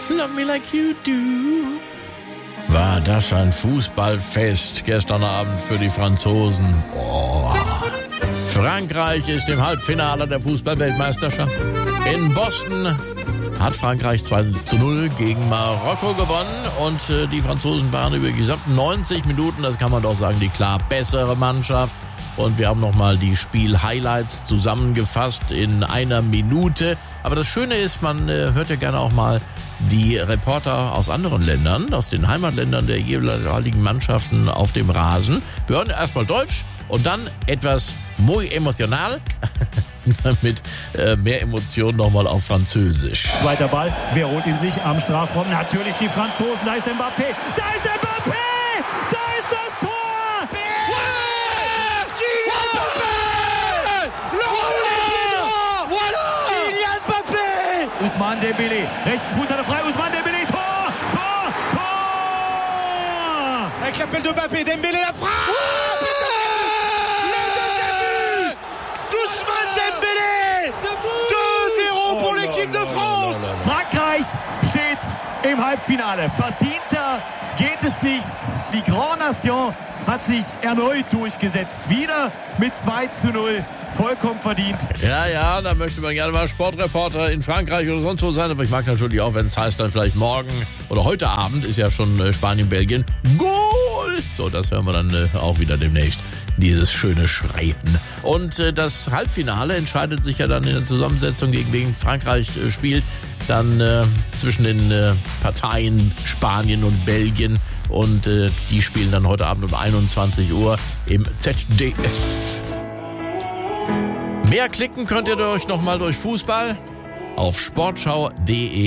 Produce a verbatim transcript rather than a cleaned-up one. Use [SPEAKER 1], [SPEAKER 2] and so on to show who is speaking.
[SPEAKER 1] Love me like you do. War das ein Fußballfest gestern Abend für die Franzosen. Oh. Frankreich ist im Halbfinale der Fußball-Weltmeisterschaft. In Boston hat Frankreich zwei zu null gegen Marokko gewonnen und äh, die Franzosen waren über die gesamten neunzig Minuten, das kann man doch sagen, die klar bessere Mannschaft. Und wir haben nochmal die Spiel-Highlights zusammengefasst in einer Minute. Aber das Schöne ist, man äh, hört ja gerne auch mal die Reporter aus anderen Ländern, aus den Heimatländern der jeweiligen Mannschaften auf dem Rasen. Wir hören erstmal Deutsch und dann etwas muy emotional, mit äh, mehr Emotionen nochmal auf Französisch.
[SPEAKER 2] Zweiter Ball, wer holt ihn sich am Strafraum? Natürlich die Franzosen, da ist Mbappé, da ist Mbappé, da ist das Tor! Ousmane Dembélé, rechten Fuß hat er frei, Ousmane Dembélé, Tor, Tor, Tor!
[SPEAKER 3] Avec l'appel de Mbappé, Dembélé la frappe! Oh, le deuxième but d'Ousmane Dembélé! deux zéro pour l'équipe de France!
[SPEAKER 2] Frankreich steht im Halbfinale. Verdienter geht es nicht. Die Grand Nation hat sich erneut durchgesetzt. Wieder mit zwei zu null. Vollkommen verdient.
[SPEAKER 1] Ja, ja, da möchte man gerne mal Sportreporter in Frankreich oder sonst wo sein. Aber ich mag natürlich auch, wenn es heißt, dann vielleicht morgen oder heute Abend ist ja schon äh, Spanien, Belgien. Goal! So, das hören wir dann äh, auch wieder demnächst. Dieses schöne Schreiten. Und äh, das Halbfinale entscheidet sich ja dann in der Zusammensetzung, gegen wen Frankreich äh, spielt. Dann äh, zwischen den äh, Parteien Spanien und Belgien. Und äh, die spielen dann heute Abend um einundzwanzig Uhr im Z D F. Mehr klicken könnt ihr euch nochmal durch Fußball auf sportschau punkt de.